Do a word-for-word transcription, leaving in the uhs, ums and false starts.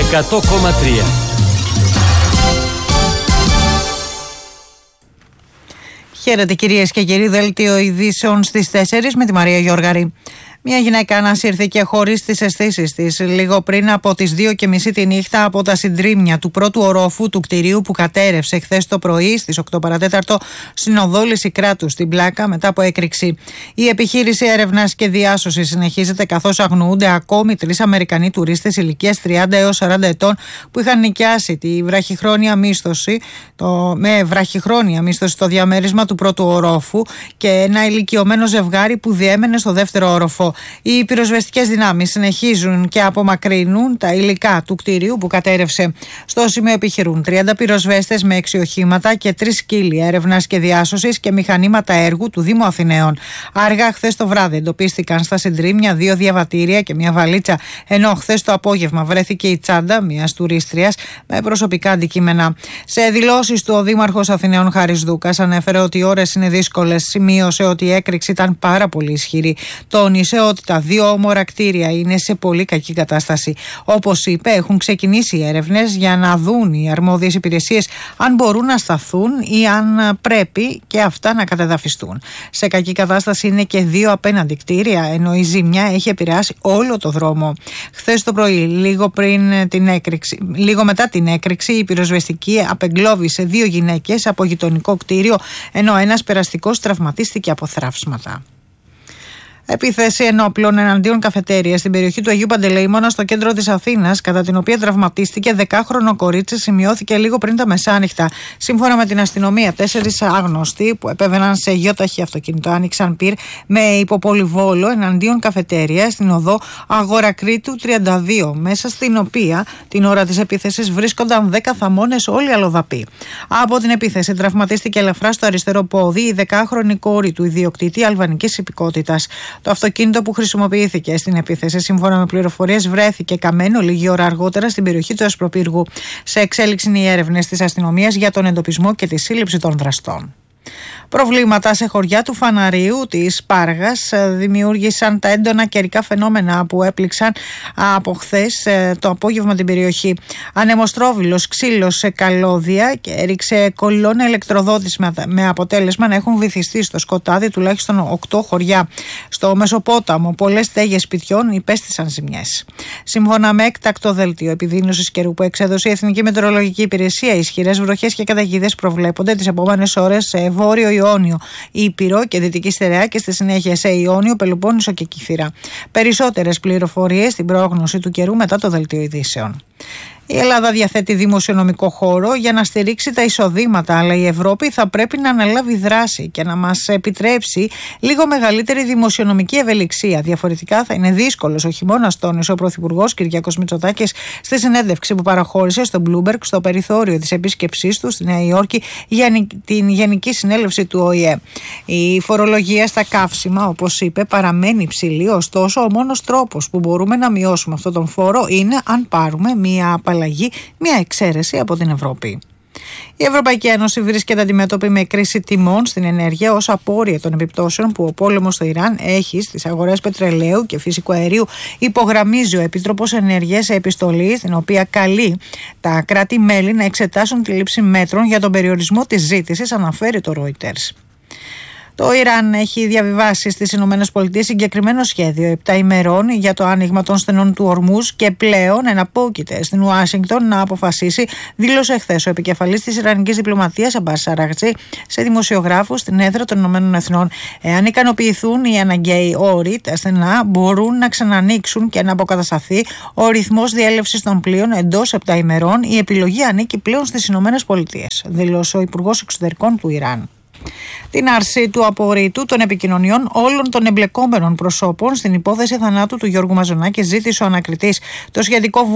εκατό κόμμα τρία. Χαίρετε κυρίες και κύριοι, δελτίο ειδήσεων στις τέσσερις με τη Μαρία Γιώργαρη. Μια γυναίκα ανασύρθηκε χωρίς τις αισθήσεις της λίγο πριν από τις δύο και μισή τη νύχτα από τα συντρίμμια του πρώτου ορόφου του κτηρίου που κατέρευσε χθες το πρωί στις οκτώ παρά τέταρτο στην οδό Λυσικράτου στην Πλάκα μετά από έκρηξη. Η επιχείρηση έρευνας και διάσωσης συνεχίζεται καθώς αγνοούνται ακόμη τρεις Αμερικανοί τουρίστες ηλικίας τριάντα έως σαράντα ετών που είχαν νοικιάσει τη βραχυχρόνια μίσθωση, το, με βραχυχρόνια μίσθωση στο διαμέρισμα του πρώτου ορόφου και ένα ηλικιωμένο ζευγάρι που διέμενε στο δεύτερο όροφο. Οι πυροσβεστικές δυνάμεις συνεχίζουν και απομακρύνουν τα υλικά του κτηρίου που κατέρευσε. Στο σημείο επιχειρούν τριάντα πυροσβέστες με έξι οχήματα και τρεις σκύλοι έρευνας και διάσωσης και μηχανήματα έργου του Δήμου Αθηναίων. Αργά χθες το βράδυ εντοπίστηκαν στα συντρίμμια δύο διαβατήρια και μια βαλίτσα, ενώ χθες το απόγευμα βρέθηκε η τσάντα μιας τουρίστριας με προσωπικά αντικείμενα. Σε δηλώσεις του, ο Δήμαρχος Αθηναίων Χάρης Δούκας ανέφερε ότι οι ώρες είναι δύσκολες. Σημείωσε ότι η έκρηξη ήταν πάρα πολύ ισχυρή. Τόνισε ότι τα δύο όμορα κτίρια είναι σε πολύ κακή κατάσταση. Όπως είπε, έχουν ξεκινήσει οι έρευνες για να δουν οι αρμόδιες υπηρεσίες αν μπορούν να σταθούν ή αν πρέπει και αυτά να κατεδαφιστούν. Σε κακή κατάσταση είναι και δύο απέναντι κτίρια, ενώ η ζημιά έχει επηρεάσει όλο το δρόμο. Χθες το πρωί, λίγο, πριν την έκρηξη, λίγο μετά την έκρηξη, η πυροσβεστική απεγκλώβησε δύο γυναίκες από γειτονικό κτίριο, ενώ ένας περαστικός τραυματίστηκε από θράψματα. Επίθεση ενόπλων εναντίον καφετέρια στην περιοχή του Αγίου Παντελεήμωνα στο κέντρο της Αθήνας, κατά την οποία τραυματίστηκε δεκάχρονο κορίτσι, σημειώθηκε λίγο πριν τα μεσάνυχτα. Σύμφωνα με την αστυνομία, τέσσερις άγνωστοι που επέβαιναν σε γιόταχη αυτοκίνητο άνοιξαν πυρ με υποπολιβόλο εναντίον καφετέρια στην οδό Αγορακρίτου τριάντα δύο, μέσα στην οποία την ώρα της επίθεσης βρίσκονταν δέκα θαμώνες, όλοι αλλοδαποί. Από την επίθεση τραυματίστηκε ελαφρά στο αριστερό πόδι η δεκάχρονη κόρη του ιδιοκτήτη αλβανικής υπηκότητας. Το αυτοκίνητο που χρησιμοποιήθηκε στην επίθεση, σύμφωνα με πληροφορίες, βρέθηκε καμένο λίγη ώρα αργότερα στην περιοχή του Ασπροπύργου. Σε εξέλιξη είναι οι έρευνες της αστυνομίας για τον εντοπισμό και τη σύλληψη των δραστών. Προβλήματα σε χωριά του Φαναρίου της Πάργας δημιούργησαν τα έντονα καιρικά φαινόμενα που έπληξαν από χθες το απόγευμα την περιοχή. Ανεμοστρόβιλος ξύλωσε καλώδια και έριξε κολλώνα ηλεκτροδότης με αποτέλεσμα να έχουν βυθιστεί στο σκοτάδι τουλάχιστον οκτώ χωριά. Στο Μεσοπόταμο πολλές στέγες σπιτιών υπέστησαν ζημιές. Σύμφωνα με έκτακτο δελτίο επιδείνωσης καιρού που εξέδωσε η Εθνική Μετεωρολογική Υπηρεσία, ισχυρές βροχές και καταιγίδες προβλέπονται τις επόμενες ώρες σε Βόρειο Ιόνιο, Ήπειρο και Δυτική Στερεά και στη συνέχεια σε Ιόνιο, Πελοπόννησο και Κύθυρα. Περισσότερες πληροφορίες στην πρόγνωση του καιρού μετά το δελτίο ειδήσεων. Η Ελλάδα διαθέτει δημοσιονομικό χώρο για να στηρίξει τα εισοδήματα, αλλά η Ευρώπη θα πρέπει να αναλάβει δράση και να μας επιτρέψει λίγο μεγαλύτερη δημοσιονομική ευελιξία. Διαφορετικά θα είναι δύσκολος ο χειμώνας, τόνισε ο Πρωθυπουργός Κυριάκος Μητσοτάκης στη συνέντευξη που παραχώρησε στο Bloomberg στο περιθώριο της επίσκεψής του στη Νέα Υόρκη για την Γενική Συνέλευση του Ο Η Ε. Η φορολογία στα καύσιμα, όπως είπε, παραμένει υψηλή, ωστόσο ο μόνος τρόπος που μπορούμε να μειώσουμε αυτόν τον φόρο είναι αν πάρουμε μια απαλλαγή. Μια εξαίρεση από την Ευρώπη. Η Ευρωπαϊκή Ένωση βρίσκεται αντιμέτωπη με κρίση τιμών στην ενέργεια ως απόρρια των επιπτώσεων που ο πόλεμος στο Ιράν έχει στις αγορές πετρελαίου και φυσικού αερίου, υπογραμμίζει ο Επίτροπος Ενέργειας σε επιστολή, στην οποία καλεί τα κράτη-μέλη να εξετάσουν τη λήψη μέτρων για τον περιορισμό της ζήτησης, αναφέρει το Reuters. Το Ιράν έχει διαβιβάσει στις ΗΠΑ συγκεκριμένο σχέδιο επτά ημερών για το άνοιγμα των στενών του Ορμούζ και πλέον εναπόκειται στην Ουάσιγκτον να αποφασίσει, δήλωσε χθες ο επικεφαλής της Ιρανικής διπλωματίας Αμπάς Αραγτζή σε δημοσιογράφους στην έδρα των ΗΠΑ. Εάν ικανοποιηθούν οι αναγκαίοι όροι, τα στενά μπορούν να ξανανοίξουν και να αποκατασταθεί ο ρυθμός διέλευσης των πλοίων εντός επτά ημερών. Η επιλογή ανήκει πλέον στις ΗΠΑ, δήλωσε ο Υπουργός Εξωτερικών του Ιράν. Την άρση του απορρίτου των επικοινωνιών όλων των εμπλεκόμενων προσώπων στην υπόθεση θανάτου του Γιώργου Μαζονάκη ζήτησε ο ανακριτής. Το σχετικό